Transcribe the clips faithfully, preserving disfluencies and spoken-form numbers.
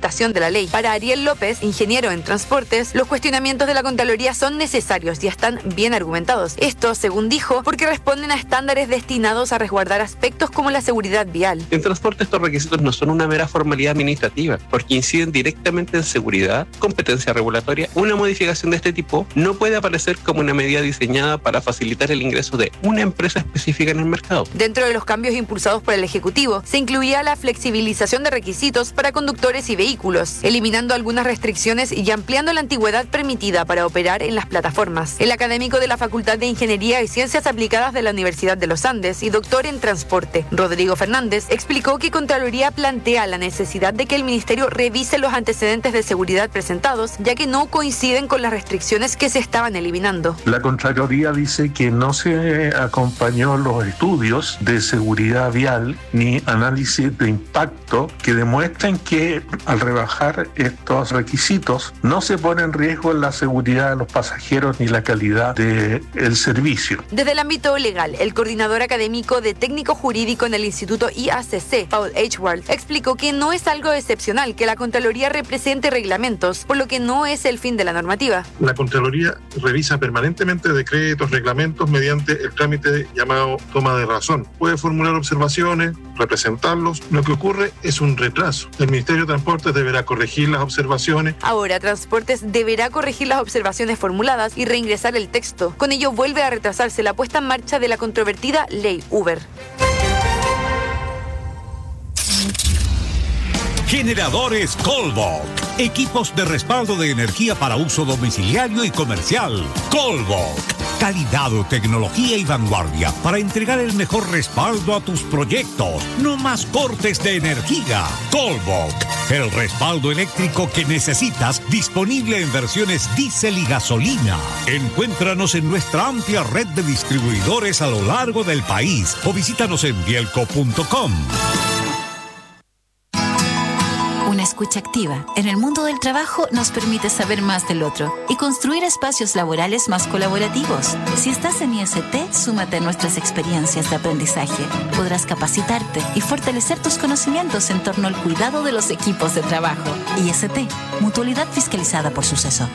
adaptación de la ley. Para Ariel López, ingeniero en transportes, los cuestionamientos de la Contraloría son necesarios y están bien argumentados. Esto, según dijo, porque responden a estándares destinados a resguardar aspectos como la seguridad vial. En transporte estos requisitos no son una mera formalidad administrativa, porque inciden directamente en seguridad, competencia regulatoria. Una modificación de este tipo no puede aparecer como una medida diseñada para facilitar el ingreso de una empresa específica en el mercado. Dentro de los cambios impulsados por el Ejecutivo, se incluía la flexibilización de requisitos para conductores y vehículos, eliminando algunas restricciones y ampliando la antigüedad permitida para operar en las plataformas. El académico de la Facultad de Ingeniería y Ciencias Aplicadas de la Universidad de los Andes y doctor en transporte, Rodrigo Fernández, explicó que Contraloría plantea la necesidad de que el Ministerio revise los antecedentes de seguridad presentados, ya que no coinciden con las restricciones que se estaban eliminando. La Contraloría dice que no se acompañó los estudios de seguridad vial ni análisis de impacto que demuestren que al rebajar estos requisitos no se pone en riesgo la seguridad de los pasajeros ni la calidad del servicio. Desde el ámbito legal, el coordinador académico de técnico jurídico en el Instituto I A C C, Paul Edgeworth, explicó que no es algo excepcional que la Contraloría represente reglamentos, por lo que no es el fin de la normativa. La Contraloría revisa permanentemente decretos, reglamentos mediante el trámite llamado toma de razón. Puede formular observaciones, representarlos. Lo que ocurre es un retraso. El Ministerio de Transportes deberá corregir las observaciones. Ahora, Transportes deberá corregir las observaciones formuladas y reingresar el texto. Con ello vuelve a retrasarse la puesta en marcha de la controvertida Ley Uber. Generadores Colbach. Equipos de respaldo de energía para uso domiciliario y comercial. Colbach. Calidad, tecnología y vanguardia para entregar el mejor respaldo a tus proyectos. No más cortes de energía. Colbach. El respaldo eléctrico que necesitas, disponible en versiones diésel y gasolina. Encuéntranos en nuestra amplia red de distribuidores a lo largo del país o visítanos en bielco punto com. Una escucha activa en el mundo del trabajo nos permite saber más del otro y construir espacios laborales más colaborativos. Si estás en I S T, súmate a nuestras experiencias de aprendizaje. Podrás capacitarte y fortalecer tus conocimientos en torno al cuidado de los equipos de trabajo. I S T, mutualidad fiscalizada por Suceso.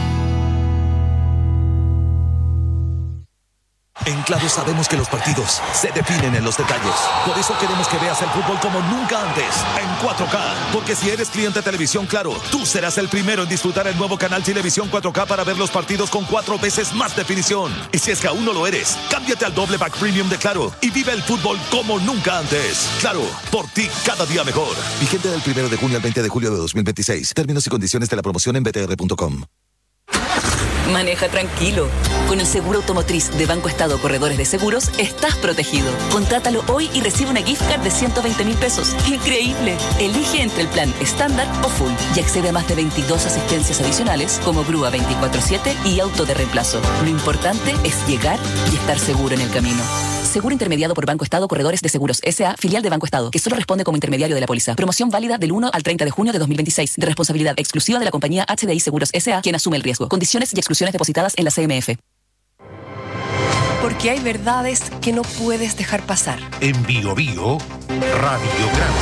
En Claro sabemos que los partidos se definen en los detalles. Por eso queremos que veas el fútbol como nunca antes, en cuatro K. Porque si eres cliente de Televisión Claro, tú serás el primero en disfrutar el nuevo canal Televisión cuatro K para ver los partidos con cuatro veces más definición. Y si es que aún no lo eres, cámbiate al doble pack premium de Claro y vive el fútbol como nunca antes. Claro, por ti cada día mejor. Vigente del primero de junio al veinte de julio de dos mil veintiséis. Términos y condiciones de la promoción en b t r punto com. Maneja tranquilo. Con el seguro automotriz de Banco Estado Corredores de Seguros, estás protegido. Contrátalo hoy y recibe una gift card de ciento veinte mil pesos. ¡Increíble! Elige entre el plan estándar o full y accede a más de veintidós asistencias adicionales como grúa veinticuatro siete y auto de reemplazo. Lo importante es llegar y estar seguro en el camino. Seguro intermediado por Banco Estado Corredores de Seguros S A, filial de Banco Estado, que solo responde como intermediario de la póliza. Promoción válida del uno al treinta de junio de dos mil veintiséis, de responsabilidad exclusiva de la compañía H D I Seguros S A, quien asume el riesgo. Condiciones y exclusiones depositadas en la C M F. Porque hay verdades que no puedes dejar pasar. En Bio Bio, Radiograma.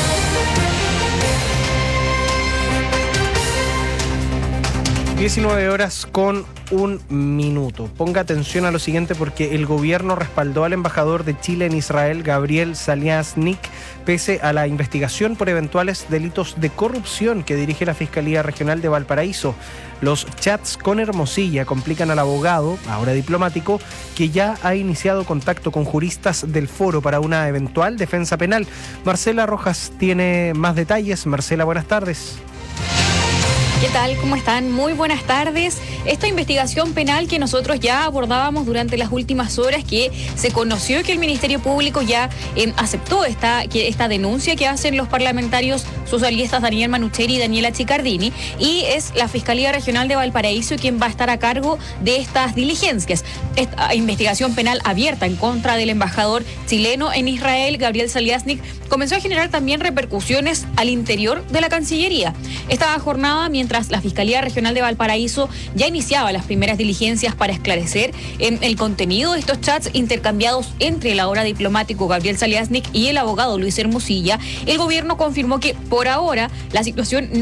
diecinueve horas con un minuto. Ponga atención a lo siguiente porque el gobierno respaldó al embajador de Chile en Israel, Gabriel Saliasnik, pese a la investigación por eventuales delitos de corrupción que dirige la Fiscalía Regional de Valparaíso. Los chats con Hermosilla complican al abogado, ahora diplomático, que ya ha iniciado contacto con juristas del foro para una eventual defensa penal. Marcela Rojas tiene más detalles. Marcela, buenas tardes. ¿Qué tal? ¿Cómo están? Muy buenas tardes. Esta investigación penal que nosotros ya abordábamos durante las últimas horas, que se conoció que el Ministerio Público ya eh, aceptó esta, que esta denuncia que hacen los parlamentarios socialistas Daniel Manucheri y Daniela Chicardini, y es la Fiscalía Regional de Valparaíso quien va a estar a cargo de estas diligencias. Esta investigación penal abierta en contra del embajador chileno en Israel, Gabriel Saliasnik, comenzó a generar también repercusiones al interior de la Cancillería. Esta jornada, mientras la Fiscalía Regional de Valparaíso ya iniciaba las primeras diligencias para esclarecer eh, el contenido de estos chats intercambiados entre el ahora diplomático Gabriel Saliasnik y el abogado Luis Hermosilla, el gobierno confirmó que por ahora la situación